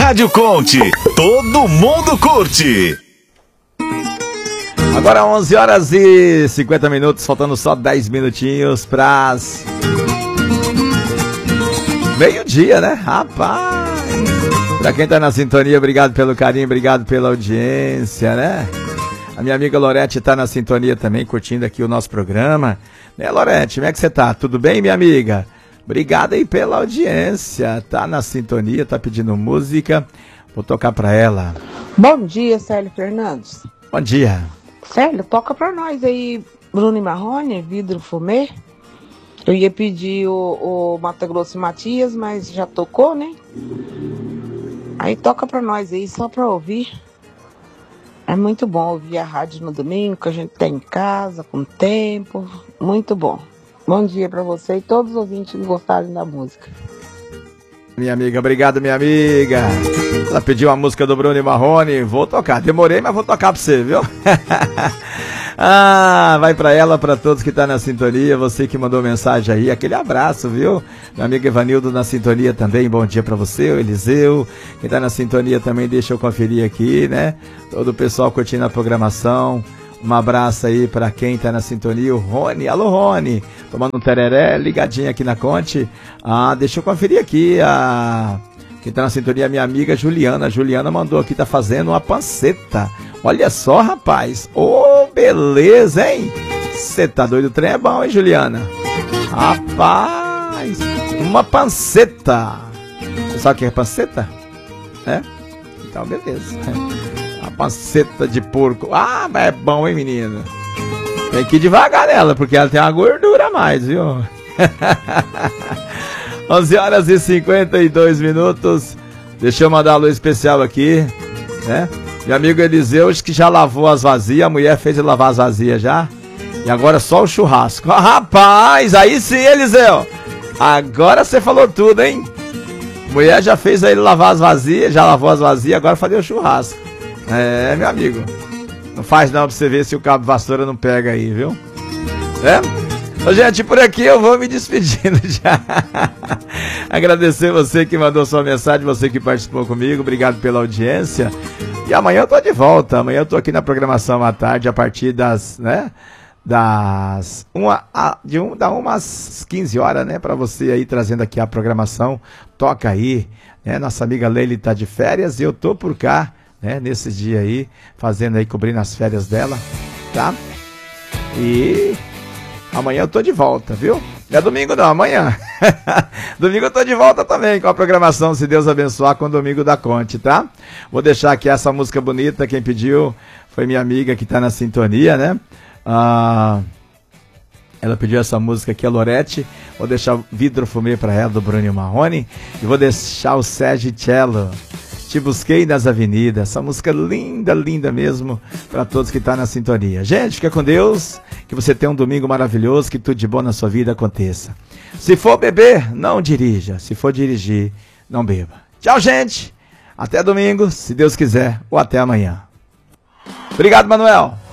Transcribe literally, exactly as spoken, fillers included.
Rádio Conte, todo mundo curte. Agora onze horas e cinquenta minutos, faltando só dez minutinhos pras meio-dia, né? Rapaz! Pra quem tá na sintonia, obrigado pelo carinho, obrigado pela audiência, né? A minha amiga Lorete tá na sintonia também, curtindo aqui o nosso programa. Né, Lorete, como é que você tá? Tudo bem, minha amiga? Obrigado aí pela audiência. Tá na sintonia, tá pedindo música. Vou tocar pra ela. Bom dia, Célio Fernandes. Bom dia. Célio, toca pra nós aí, Bruno e Marrone, Vidro Fumê. Eu ia pedir o, o Mato Grosso e Matias, mas já tocou, né? Aí toca pra nós aí, só pra ouvir. É muito bom ouvir a rádio no domingo, que a gente tá em casa, com tempo. Muito bom. Bom dia pra você e todos os ouvintes que gostarem da música. Minha amiga, obrigado, minha amiga. Ela pediu a música do Bruno e Marrone. Vou tocar. Demorei, mas vou tocar pra você, viu? Ah, vai pra ela, pra todos que tá na sintonia. Você que mandou mensagem aí, aquele abraço, viu? Meu amigo Evanildo na sintonia também. Bom dia pra você, o Eliseu. Quem tá na sintonia também, deixa eu conferir aqui, né? Todo o pessoal curtindo a programação. Um abraço aí pra quem tá na sintonia, o Rony. Alô, Rony, tomando um tereré, ligadinho aqui na Conte. Ah, deixa eu conferir aqui a... Quem tá na sintonia, minha amiga Juliana. Juliana mandou aqui, tá fazendo uma panceta. Olha só, rapaz. Ô, oh, beleza, hein? Você tá doido, o trem é bom, hein, Juliana? Rapaz, uma panceta. Você sabe o que é panceta? É? Então, beleza. A panceta de porco. Ah, mas é bom, hein, menino? Tem que ir devagar nela, porque ela tem uma gordura a mais, viu? onze horas e cinquenta e dois minutos. Deixa eu mandar um alô especial aqui, né? Meu amigo Eliseu, que já lavou as vazias. A mulher fez ele lavar as vazias já. E agora só o churrasco. Ah, rapaz, aí sim, Eliseu. Agora você falou tudo, hein? Mulher já fez ele lavar as vazias, já lavou as vazias, agora fazer o churrasco. É, meu amigo. Não faz não pra você ver se o cabo vassoura não pega aí, viu? É? Ô, gente, por aqui eu vou me despedindo já. Agradecer você que mandou sua mensagem, você que participou comigo. Obrigado pela audiência. E amanhã eu tô de volta. Amanhã eu tô aqui na programação à tarde, a partir das, né? Das uma, a, de um, da umas quinze horas, né? Pra você aí trazendo aqui a programação. Toca aí, né? Nossa amiga Leile tá de férias e eu tô por cá, né? Nesses dias aí, fazendo aí, cobrindo as férias dela, tá? E amanhã eu tô de volta, viu? Não é domingo não, amanhã. Domingo eu tô de volta também com a programação, se Deus abençoar, com o Domingo da Conte, tá? Vou deixar aqui essa música bonita, quem pediu foi minha amiga que tá na sintonia, né? Ah, ela pediu essa música aqui, a Lorete. Vou deixar Vidro Fumê pra ela, do Bruno Marrone. E vou deixar o Sérgio Cello, Te Busquei nas Avenidas. Essa música linda, linda mesmo, para todos que estão na sintonia. Gente, fica com Deus, que você tenha um domingo maravilhoso, que tudo de bom na sua vida aconteça. Se for beber, não dirija. Se for dirigir, não beba. Tchau, gente. Até domingo, se Deus quiser, ou até amanhã. Obrigado, Manuel.